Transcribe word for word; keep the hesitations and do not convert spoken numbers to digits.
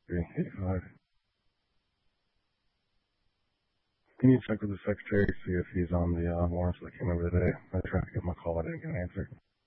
three eighty-five. Can you check with the secretary to see if he's on the uh, warrants that came over today? I tried to give him a call, I didn't get an answer.